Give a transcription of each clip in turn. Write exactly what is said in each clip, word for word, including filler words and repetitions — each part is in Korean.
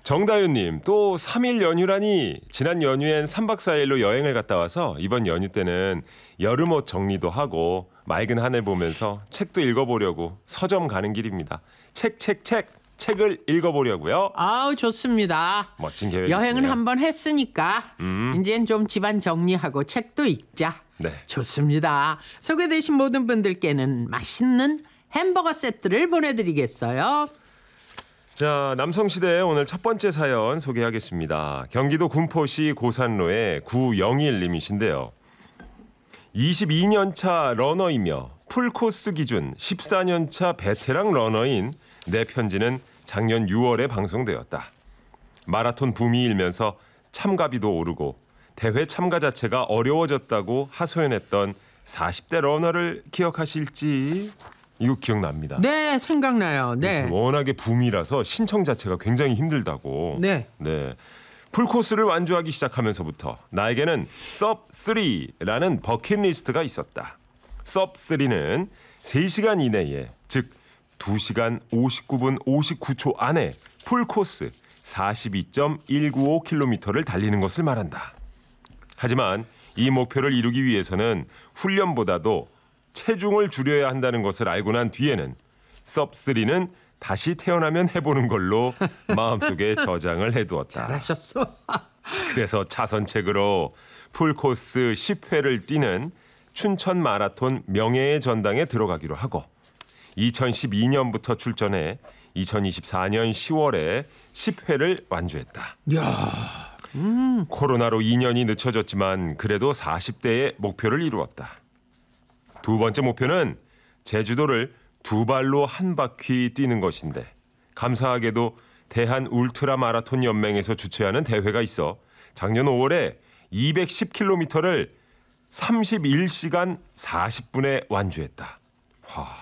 정다윤님, 또 삼 일 연휴라니 지난 연휴엔 삼 박 사 일로 여행을 갔다 와서 이번 연휴 때는 여름옷 정리도 하고 맑은 하늘 보면서 책도 읽어보려고 서점 가는 길입니다. 책, 책, 책, 책을 읽어보려고요. 아우 좋습니다. 멋진 계획이네요. 여행은 한번 했으니까 음. 이제는 좀 집안 정리하고 책도 읽자. 네. 좋습니다. 소개되신 모든 분들께는 맛있는 햄버거 세트를 보내드리겠어요. 자, 남성시대의 오늘 첫 번째 사연 소개하겠습니다. 경기도 군포시 고산로의 구영일님이신데요. 이십이 년 차 러너이며 풀코스 기준 십사 년 차 베테랑 러너인 내 편지는 작년 유월에 방송되었다. 마라톤 붐이 일면서 참가비도 오르고 대회 참가 자체가 어려워졌다고 하소연했던 사십 대 러너를 기억하실지? 이거 기억납니다. 네, 생각나요. 네. 워낙에 붐이라서 신청 자체가 굉장히 힘들다고. 네. 네. 풀코스를 완주하기 시작하면서부터 나에게는 섭 쓰리라는 버킷리스트가 있었다. 섭 쓰리는 세 시간 이내에, 즉 두 시간 오십구 분 오십구 초 안에 풀코스 사십이 점 일구오 킬로미터를 달리는 것을 말한다. 하지만 이 목표를 이루기 위해서는 훈련보다도 체중을 줄여야 한다는 것을 알고 난 뒤에는 섭 쓰리는 다시 태어나면 해보는 걸로 마음속에 저장을 해두었다. 잘하셨어. 그래서 차선책으로 풀코스 십 회를 뛰는 춘천 마라톤 명예의 전당에 들어가기로 하고 이천십이 년부터 출전해 이천이십사 년 시월에 십 회를 완주했다. 야, 음. 코로나로 이 년이 늦춰졌지만 그래도 사십 대의 목표를 이루었다. 두 번째 목표는 제주도를 두 발로 한 바퀴 뛰는 것인데 감사하게도 대한 울트라 마라톤 연맹에서 주최하는 대회가 있어 작년 오월에 이백십 킬로미터를 삼십일 시간 사십 분에 완주했다. 와,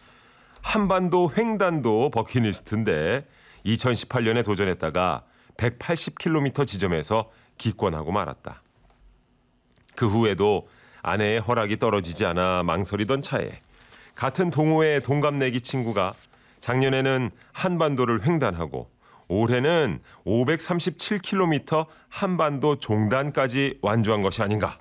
한반도 횡단도 버킷리스트인데 이천십팔 년에 도전했다가 백팔십 킬로미터 지점에서 기권하고 말았다. 그 후에도 아내의 허락이 떨어지지 않아 망설이던 차에 같은 동호회 동갑내기 친구가 작년에는 한반도를 횡단하고 올해는 오백삼십칠 킬로미터 한반도 종단까지 완주한 것이 아닌가.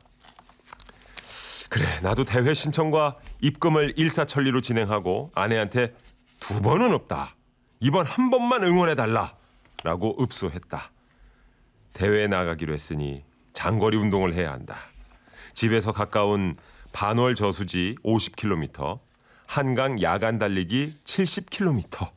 그래, 나도 대회 신청과 입금을 일사천리로 진행하고 아내한테 두 번은 없다. 이번 한 번만 응원해달라. 라고 읍소했다. 대회에 나가기로 했으니 장거리 운동을 해야 한다. 집에서 가까운 반월 저수지 오십 킬로미터, 한강 야간 달리기 칠십 킬로미터,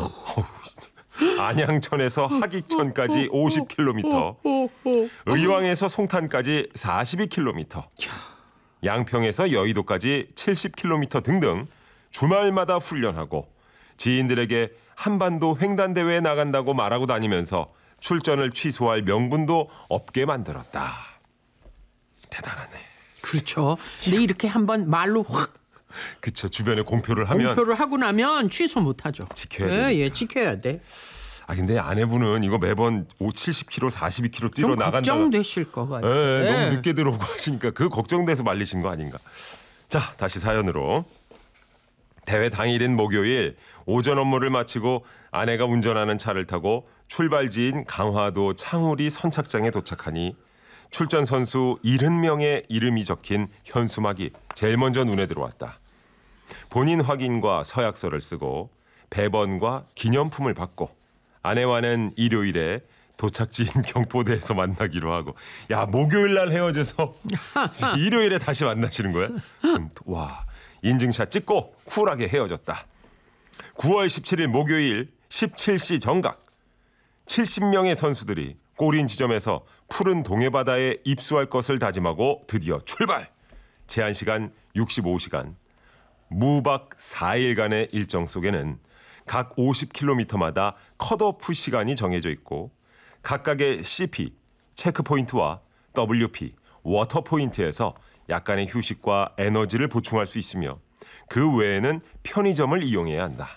안양천에서 하기천까지 오십 킬로미터, 의왕에서 송탄까지 사십이 킬로미터, 양평에서 여의도까지 칠십 킬로미터 등등 주말마다 훈련하고 지인들에게 한반도 횡단대회에 나간다고 말하고 다니면서 출전을 취소할 명분도 없게 만들었다. 대단하네. 그렇죠. 근데 이렇게 한번 말로 확 그쵸. 주변에 공표를 하면 공표를 하고 나면 취소 못하죠. 지켜야 예, 되니까. 예, 지켜야 돼. 아 근데 아내분은 이거 매번 칠십 킬로미터, 사십이 킬로미터 뛰러 좀 나간다가 걱정되실 것 같아요. 예, 예. 너무 늦게 들어오고 하시니까 그 걱정돼서 말리신 거 아닌가. 자, 다시 사연으로. 대회 당일인 목요일 오전 업무를 마치고 아내가 운전하는 차를 타고 출발지인 강화도 창우리 선착장에 도착하니 출전 선수 칠십 명의 이름이 적힌 현수막이 제일 먼저 눈에 들어왔다. 본인 확인과 서약서를 쓰고 배번과 기념품을 받고 아내와는 일요일에 도착지인 경포대에서 만나기로 하고. 야, 목요일 날 헤어져서 일요일에 다시 만나시는 거야? 음, 와, 인증샷 찍고 쿨하게 헤어졌다. 구월 십칠일 목요일 십칠 시 정각 칠십 명의 선수들이 골인 지점에서 푸른 동해바다에 입수할 것을 다짐하고 드디어 출발. 제한 시간 육십오 시간. 무박 사 일간의 일정 속에는 각 오십 킬로미터마다 컷오프 시간이 정해져 있고 각각의 씨피, 체크포인트와 더블유피, 워터포인트에서 약간의 휴식과 에너지를 보충할 수 있으며 그 외에는 편의점을 이용해야 한다.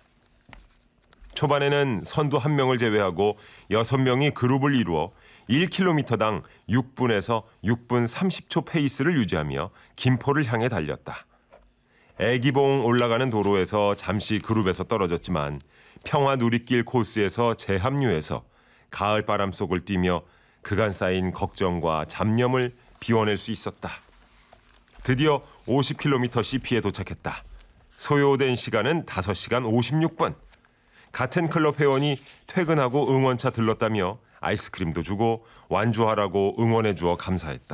초반에는 선두 한 명을 제외하고 여섯 명이 그룹을 이루어 일 킬로미터당 육 분에서 육 분 삼십 초 페이스를 유지하며 김포를 향해 달렸다. 애기봉 올라가는 도로에서 잠시 그룹에서 떨어졌지만 평화 누리길 코스에서 재합류해서 가을 바람 속을 뛰며 그간 쌓인 걱정과 잡념을 비워낼 수 있었다. 드디어 오십 킬로미터 씨피에 도착했다. 소요된 시간은 다섯 시간 오십육 분. 같은 클럽 회원이 퇴근하고 응원차 들렀다며 아이스크림도 주고 완주하라고 응원해 주어 감사했다.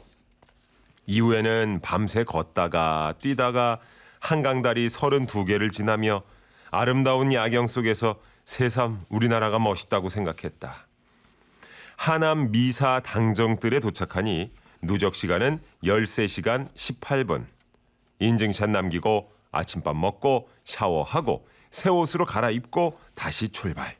이후에는 밤새 걷다가 뛰다가 한강다리 서른두 개를 지나며 아름다운 야경 속에서 새삼 우리나라가 멋있다고 생각했다. 하남 미사 당정뜰에 도착하니 누적 시간은 열세 시간 십팔 분. 인증샷 남기고 아침밥 먹고 샤워하고 새 옷으로 갈아입고 다시 출발.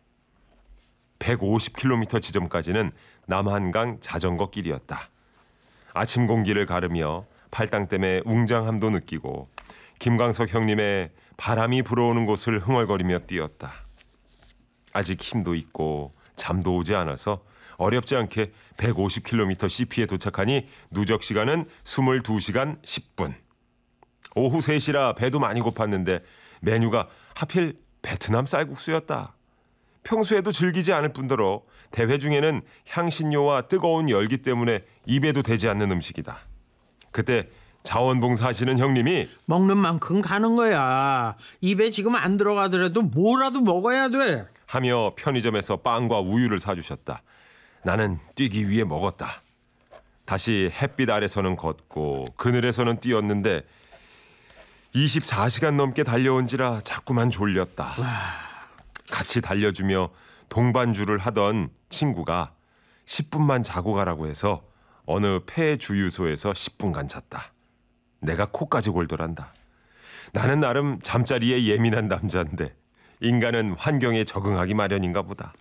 백오십 킬로미터 지점까지는 남한강 자전거 길이었다. 아침 공기를 가르며 팔당댐의 웅장함도 느끼고 김광석 형님의 바람이 불어오는 곳을 흥얼거리며 뛰었다. 아직 힘도 있고 잠도 오지 않아서 어렵지 않게 백오십 킬로미터 씨피에 도착하니 누적 시간은 이십이 시간 십 분. 오후 세 시라 배도 많이 고팠는데 메뉴가 하필 베트남 쌀국수였다. 평소에도 즐기지 않을 뿐더러 대회 중에는 향신료와 뜨거운 열기 때문에 입에도 대지 않는 음식이다. 그때 자원봉사 하시는 형님이 먹는 만큼 가는 거야. 입에 지금 안 들어가더라도 뭐라도 먹어야 돼. 하며 편의점에서 빵과 우유를 사주셨다. 나는 뛰기 위해 먹었다. 다시 햇빛 아래서는 걷고 그늘에서는 뛰었는데 이십사 시간 넘게 달려온지라 자꾸만 졸렸다. 같이 달려주며 동반주를 하던 친구가 십 분만 자고 가라고 해서 어느 폐주유소에서 십 분간 잤다. 내가 코까지 골더란다. 나는 나름 잠자리에 예민한 남자인데 인간은 환경에 적응하기 마련인가 보다.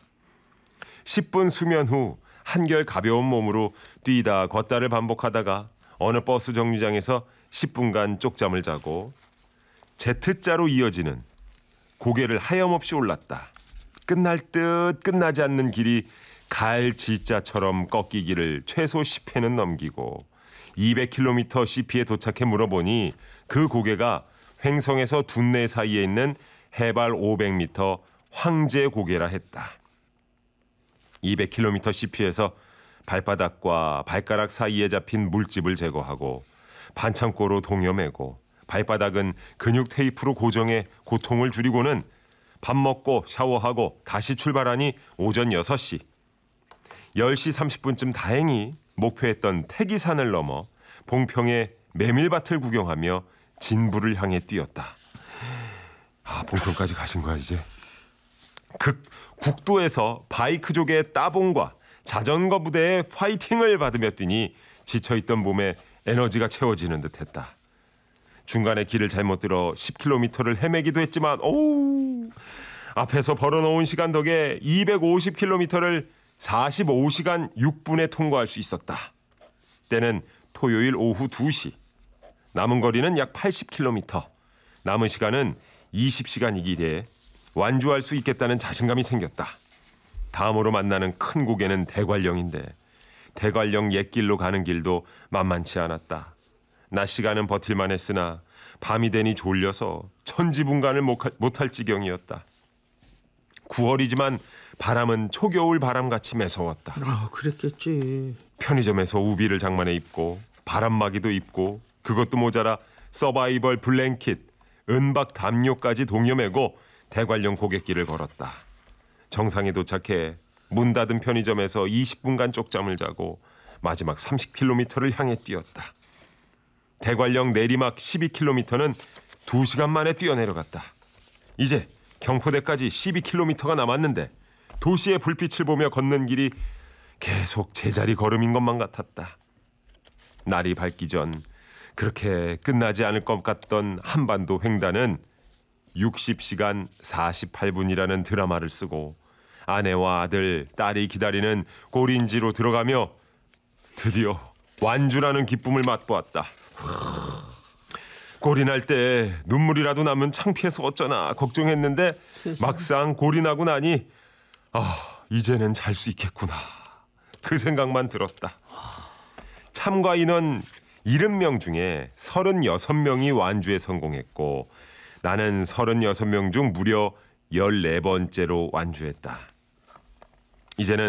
십 분 수면 후 한결 가벼운 몸으로 뛰다 걷다를 반복하다가 어느 버스 정류장에서 십 분간 쪽잠을 자고 Z자로 이어지는 고개를 하염없이 올랐다. 끝날 듯 끝나지 않는 길이 갈 G자처럼 꺾이기를 최소 십 회는 넘기고 이백 킬로미터 씨피에 도착해 물어보니 그 고개가 횡성에서 둔내 사이에 있는 해발 오백 미터 황제 고개라 했다. 이백 킬로미터 씨피에서 발바닥과 발가락 사이에 잡힌 물집을 제거하고 반창고로 동여매고 발바닥은 근육 테이프로 고정해 고통을 줄이고는 밥 먹고 샤워하고 다시 출발하니 오전 여섯 시. 열 시 삼십 분쯤 다행히 목표했던 태기산을 넘어 봉평의 메밀밭을 구경하며 진부를 향해 뛰었다. 아, 봉평까지 가신 거야 이제. 극 국도에서 바이크족의 따봉과 자전거 부대의 파이팅을 받으며 뛰니 지쳐있던 몸에 에너지가 채워지는 듯했다. 중간에 길을 잘못 들어 십 킬로미터를 헤매기도 했지만 오우, 앞에서 벌어놓은 시간 덕에 이백오십 킬로미터를 사십오 시간 육 분에 통과할 수 있었다. 때는 토요일 오후 두 시. 남은 거리는 약 팔십 킬로미터. 남은 시간은 이십 시간이기에 완주할 수 있겠다는 자신감이 생겼다. 다음으로 만나는 큰 고개는 대관령인데 대관령 옛길로 가는 길도 만만치 않았다. 낮 시간은 버틸만 했으나 밤이 되니 졸려서 천지분간을 못할 지경이었다. 구월이지만 바람은 초겨울 바람같이 매서웠다. 아, 그랬겠지. 편의점에서 우비를 장만해 입고 바람막이도 입고 그것도 모자라 서바이벌 블랭킷, 은박 담요까지 동여매고 대관령 고갯길을 걸었다. 정상에 도착해 문 닫은 편의점에서 이십 분간 쪽잠을 자고 마지막 삼십 킬로미터를 향해 뛰었다. 대관령 내리막 십이 킬로미터는 두 시간 만에 뛰어내려갔다. 이제 경포대까지 십이 킬로미터가 남았는데 도시의 불빛을 보며 걷는 길이 계속 제자리 걸음인 것만 같았다. 날이 밝기 전 그렇게 끝나지 않을 것 같던 한반도 횡단은 육십 시간 사십팔 분이라는 드라마를 쓰고 아내와 아들, 딸이 기다리는 고린지로 들어가며 드디어 완주라는 기쁨을 맛보았다. 고린할 때 눈물이라도 나면 창피해서 어쩌나 걱정했는데 막상 고린하고 나니 아, 이제는 잘 수 있겠구나. 그 생각만 들었다. 참가 인원 칠십 명 중에 서른여섯 명이 완주에 성공했고 나는 서른여섯 명 중 무려 열네 번째로 완주했다. 이제는